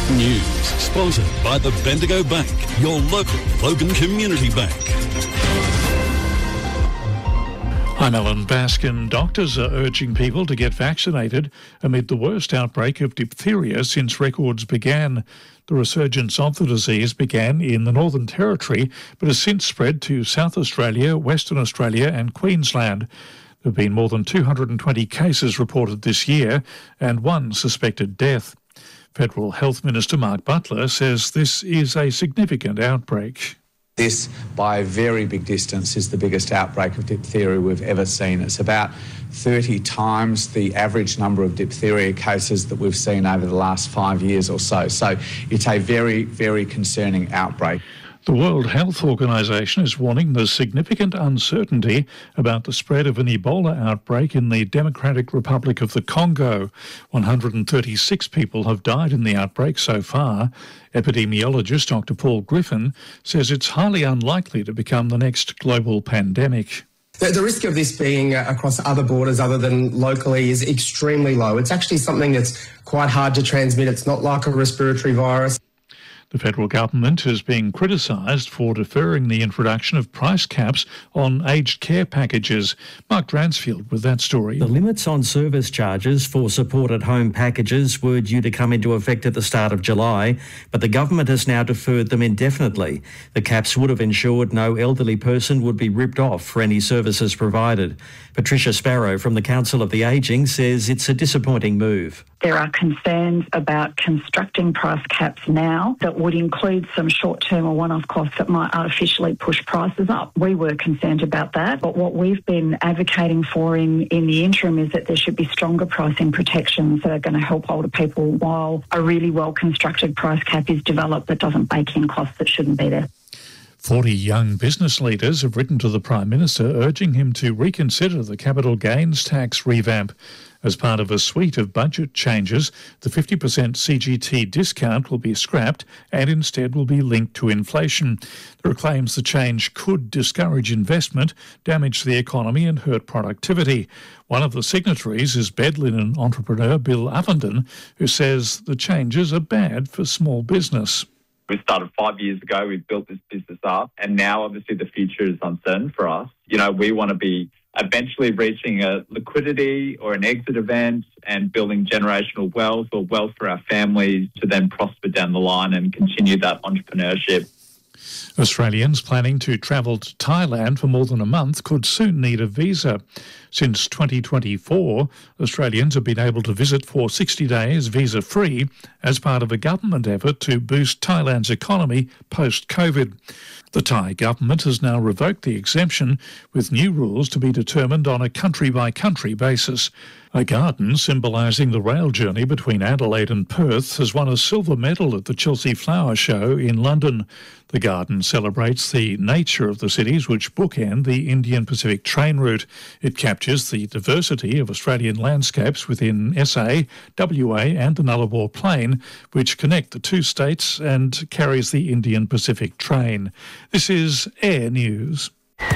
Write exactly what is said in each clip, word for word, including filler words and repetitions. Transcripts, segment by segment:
News sponsored by the Bendigo Bank, your local Logan Community Bank. I'm Alan Baskin. Doctors are urging people to get vaccinated amid the worst outbreak of diphtheria since records began. The resurgence of the disease began in the Northern Territory, but has since spread to South Australia, Western Australia and Queensland. There have been more than two hundred twenty cases reported this year and one suspected death. Federal Health Minister Mark Butler says this is a significant outbreak. This, by a very big distance, is the biggest outbreak of diphtheria we've ever seen. It's about thirty times the average number of diphtheria cases that we've seen over the last five years or so. So it's a very, very concerning outbreak. The World Health Organization is warning there's significant uncertainty about the spread of an Ebola outbreak in the Democratic Republic of the Congo. one hundred thirty-six people have died in the outbreak so far. Epidemiologist Doctor Paul Griffin says it's highly unlikely to become the next global pandemic. The, the risk of this being uh, across other borders other than locally is extremely low. It's actually something that's quite hard to transmit. It's not like a respiratory virus. The federal government is being criticised for deferring the introduction of price caps on aged care packages. Mark Dransfield with that story. The limits on service charges for supported home packages were due to come into effect at the start of July, but the government has now deferred them indefinitely. The caps would have ensured no elderly person would be ripped off for any services provided. Patricia Sparrow from the Council of the Ageing says it's a disappointing move. There are concerns about constructing price caps now that would include some short-term or one-off costs that might artificially push prices up. We were concerned about that, but what we've been advocating for in, in the interim is that there should be stronger pricing protections that are going to help older people while a really well-constructed price cap is developed that doesn't bake in costs that shouldn't be there. forty young business leaders have written to the Prime Minister urging him to reconsider the capital gains tax revamp. As part of a suite of budget changes, the fifty percent C G T discount will be scrapped and instead will be linked to inflation. There are claims the change could discourage investment, damage the economy and hurt productivity. One of the signatories is bed linen entrepreneur Bill Avenden, who says the changes are bad for small business. We started five years ago, we built this business up, and now obviously the future is uncertain for us. You know, we want to be eventually reaching a liquidity or an exit event and building generational wealth or wealth for our families to then prosper down the line and continue that entrepreneurship. Australians planning to travel to Thailand for more than a month could soon need a visa. Since twenty twenty-four, Australians have been able to visit for sixty days visa-free as part of a government effort to boost Thailand's economy post-COVID. The Thai government has now revoked the exemption, with new rules to be determined on a country-by-country basis. A garden symbolising the rail journey between Adelaide and Perth has won a silver medal at the Chelsea Flower Show in London. The garden celebrates the nature of the cities which bookend the Indian Pacific train route. It captures the diversity of Australian landscapes within S A, W A and the Nullarbor Plain, which connect the two states and carries the Indian Pacific train. This is Air News.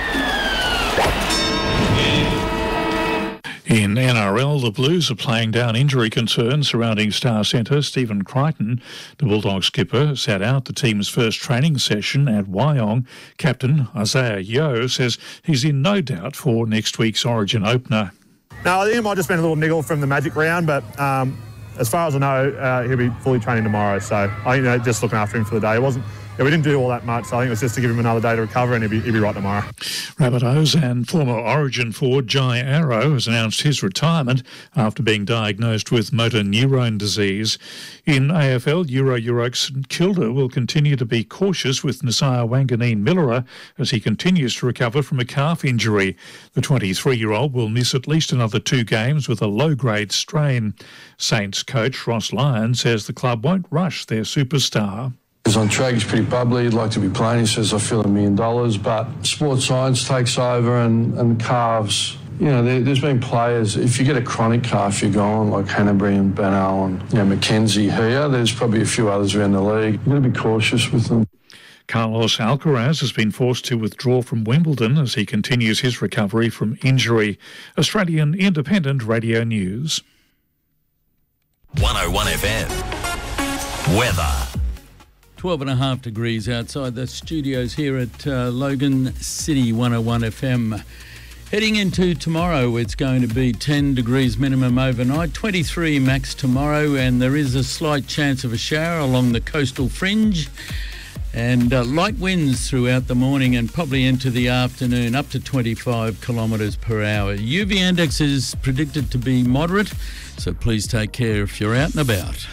In N R L, the Blues are playing down injury concerns surrounding star centre Stephen Crichton. The Bulldogs skipper sat out the team's first training session at Wyong. Captain Isaiah Yeo says he's in no doubt for next week's Origin opener. No, I think it might just been a little niggle from the Magic round, but um, as far as I know, uh, he'll be fully training tomorrow. So I think, you know, just looking after him for the day. It wasn't. Yeah, we didn't do all that much, so I think it was just to give him another day to recover and he'll be, he'll be right tomorrow. Rabbitohs and former Origin forward Jai Arrow has announced his retirement after being diagnosed with motor neurone disease. In A F L, Euro Europe St Kilda will continue to be cautious with Nasiah Wanganeen-Millera as he continues to recover from a calf injury. The twenty-three-year-old will miss at least another two games with a low-grade strain. Saints coach Ross Lyon says the club won't rush their superstar. He's on track, he's pretty bubbly, he'd like to be playing. He says, I feel a million dollars, but sports science takes over and, and calves, you know, there, there's been players, if you get a chronic calf, you're gone, like Hanbury and Benal and, you know, Mackenzie here. There's probably a few others around the league. You've got to be cautious with them. Carlos Alcaraz has been forced to withdraw from Wimbledon as he continues his recovery from injury. Australian Independent Radio News. one oh one F M. Weather. twelve and a half degrees outside the studios here at uh, Logan City one oh one F M. Heading into tomorrow, it's going to be ten degrees minimum overnight, twenty-three max tomorrow, and there is a slight chance of a shower along the coastal fringe. And uh, light winds throughout the morning and probably into the afternoon, up to twenty-five kilometres per hour. U V index is predicted to be moderate, so please take care if you're out and about.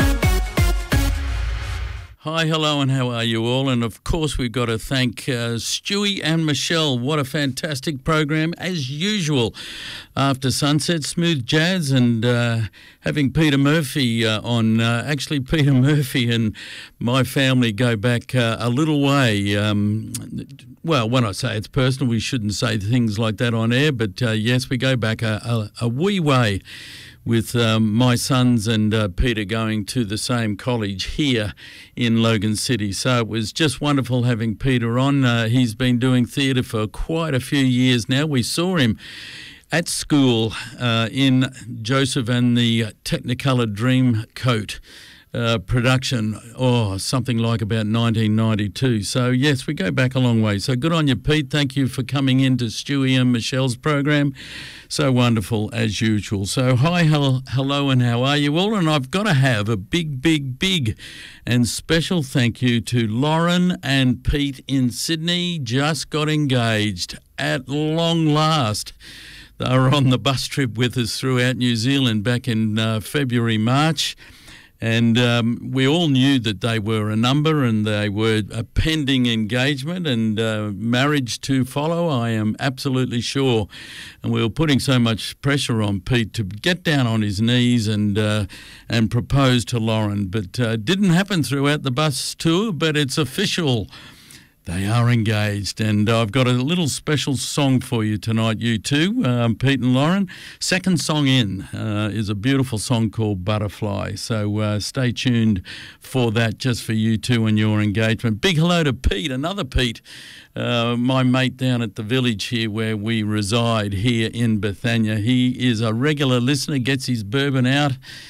Hi, hello, and how are you all? And of course, we've got to thank uh, Stewie and Michelle. What a fantastic program, as usual. After sunset, smooth jazz, and uh, having Peter Murphy uh, on. Uh, actually, Peter Murphy and my family go back uh, a little way. Um, well, when I say it's personal, we shouldn't say things like that on air, but uh, yes, we go back a, a, a wee way, with um, my sons and uh, Peter going to the same college here in Logan City. So it was just wonderful having Peter on. Uh, he's been doing theatre for quite a few years now. We saw him at school uh, in Joseph and the Technicolor Dreamcoat Uh, production, oh, something like about nineteen ninety-two. So, yes, we go back a long way. So good on you, Pete. Thank you for coming into Stewie and Michelle's program. So wonderful, as usual. So, hi, hel- hello, and how are you all? And I've got to have a big, big, big and special thank you to Lauren and Pete in Sydney. Just got engaged at long last. They were on the bus trip with us throughout New Zealand back in uh, February, March. And um, we all knew that they were a number and they were a pending engagement and uh, marriage to follow, I am absolutely sure. And we were putting so much pressure on Pete to get down on his knees and uh, and propose to Lauren. But uh, it didn't happen throughout the bus tour, but it's official. They are engaged, and I've got a little special song for you tonight, you two, um, Pete and Lauren. Second song in uh, is a beautiful song called Butterfly, so uh, stay tuned for that, just for you two and your engagement. Big hello to Pete, another Pete, uh, my mate down at the village here where we reside here in Bethania. He is a regular listener, gets his bourbon out,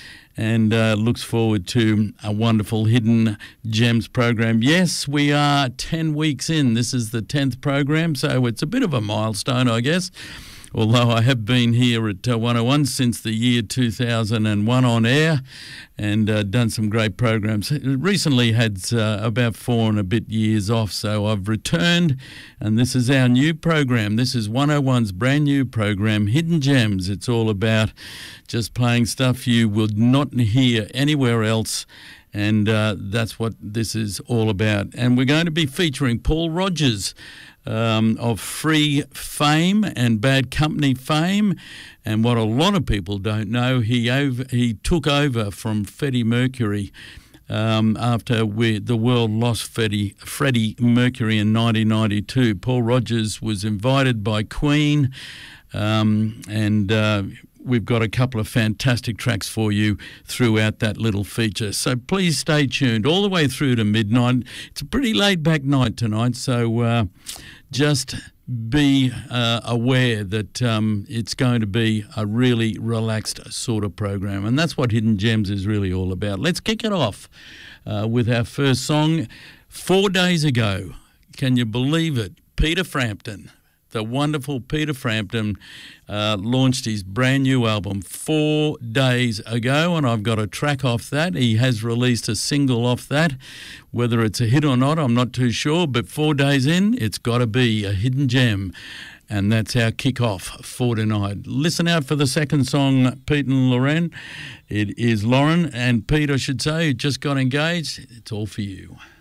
and uh, looks forward to a wonderful Hidden Gems program. Yes, we are ten weeks in. This is the tenth program, so it's a bit of a milestone, I guess. Although I have been here at uh, one oh one since the year two thousand one on air and uh, done some great programs. Recently had uh, about four and a bit years off, so I've returned, and this is our new program. This is one oh one's brand new program, Hidden Gems. It's all about just playing stuff you would not hear anywhere else, and uh, that's what this is all about. And we're going to be featuring Paul Rogers, Um, of Free fame and Bad Company fame, and what a lot of people don't know, he over, he took over from Freddie Mercury um, after we, the world lost Freddie, Freddie Mercury in nineteen ninety-two. Paul Rogers was invited by Queen, um, and uh, we've got a couple of fantastic tracks for you throughout that little feature. So please stay tuned all the way through to midnight. It's a pretty laid-back night tonight, so uh, just be uh, aware that um, it's going to be a really relaxed sort of program. And that's what Hidden Gems is really all about. Let's kick it off uh, with our first song. Four days ago, can you believe it, Peter Frampton, the wonderful Peter Frampton, uh, launched his brand new album four days ago, and I've got a track off that. He has released a single off that. Whether it's a hit or not, I'm not too sure, but four days in, it's got to be a hidden gem. And that's our kick-off for tonight. Listen out for the second song, Pete and Lauren. It is Lauren and Pete, I should say, who just got engaged. It's all for you.